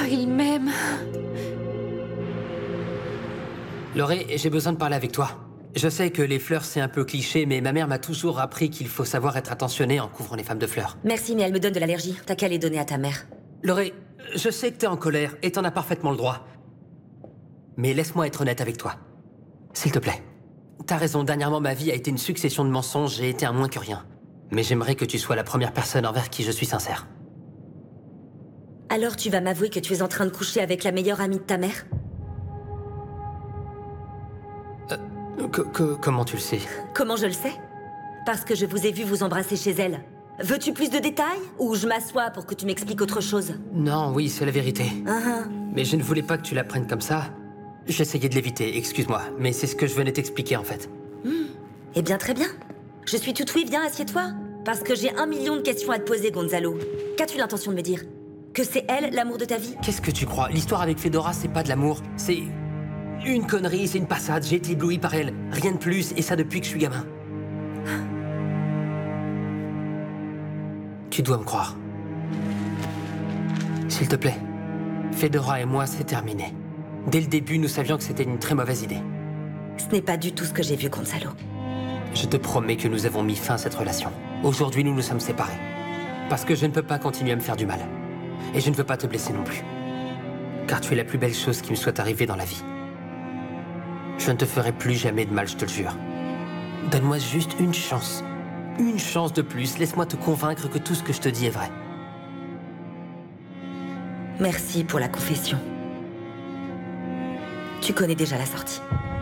il m'aime. Laurie, j'ai besoin de parler avec toi. Je sais que les fleurs, c'est un peu cliché, mais ma mère m'a toujours appris qu'il faut savoir être attentionné en couvrant les femmes de fleurs. Merci, mais elle me donne de l'allergie. T'as qu'à les donner à ta mère. Laurie, je sais que t'es en colère et t'en as parfaitement le droit. Mais laisse-moi être honnête avec toi. S'il te plaît. T'as raison, dernièrement ma vie a été une succession de mensonges, j'ai été un moins que rien. Mais j'aimerais que tu sois la première personne envers qui je suis sincère. Alors tu vas m'avouer que tu es en train de coucher avec la meilleure amie de ta mère? Comment tu le sais? Comment je le sais? Parce que je vous ai vu vous embrasser chez elle. Veux-tu plus de détails? Ou je m'assois pour que tu m'expliques autre chose? Non, oui, c'est la vérité. Mais je ne voulais pas que tu la prennes comme ça. J'essayais de l'éviter, excuse-moi. Mais c'est ce que je venais t'expliquer, en fait. Eh bien, très bien. Je suis toute oui, viens, assieds-toi. Parce que j'ai 1 million de questions à te poser, Gonzalo. Qu'as-tu l'intention de me dire? Que c'est elle, l'amour de ta vie? Qu'est-ce que tu crois? L'histoire avec Fedora, c'est pas de l'amour. C'est une connerie, c'est une passade. J'ai été ébloui par elle. Rien de plus, et ça depuis que je suis gamin. Tu dois me croire. S'il te plaît. Fedora et moi, c'est terminé. Dès le début, nous savions que c'était une très mauvaise idée. Ce n'est pas du tout ce que j'ai vu, Gonzalo. Je te promets que nous avons mis fin à cette relation. Aujourd'hui, nous nous sommes séparés. Parce que je ne peux pas continuer à me faire du mal. Et je ne veux pas te blesser non plus. Car tu es la plus belle chose qui me soit arrivée dans la vie. Je ne te ferai plus jamais de mal, je te le jure. Donne-moi juste une chance. Une chance de plus. Laisse-moi te convaincre que tout ce que je te dis est vrai. Merci pour la confession. Tu connais déjà la sortie.